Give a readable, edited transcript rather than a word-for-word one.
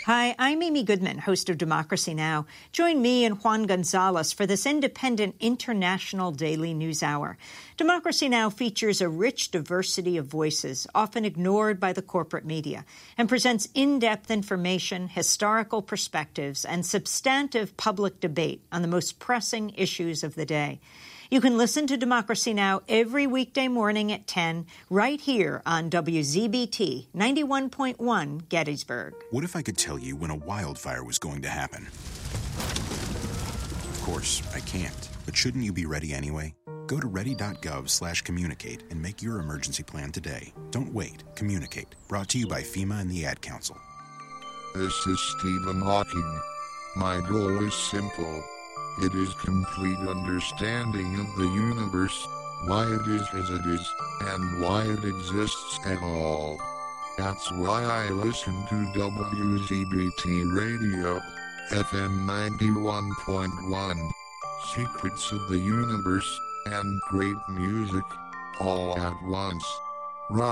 Hi, I'm Amy Goodman, host of Democracy Now! Join me and Juan Gonzalez for this independent international daily news hour. Democracy Now! Features a rich diversity of voices, often ignored by the corporate media, and presents in-depth information, historical perspectives, and substantive public debate on the most pressing issues of the day. You can listen to Democracy Now! Every weekday morning at 10, right here on WZBT 91.1 Gettysburg. What if I could tell you when a wildfire was going to happen? Of course, I can't. But shouldn't you be ready anyway? Go to ready.gov/communicate and make your emergency plan today. Don't wait. Communicate. Brought to you by FEMA and the Ad Council. This is Stephen Hawking. My goal is simple. It is complete understanding of the universe, why it is as it is, and why it exists at all. That's why I listen to WZBT Radio, FM 91.1, Secrets of the Universe, and great music, all at once.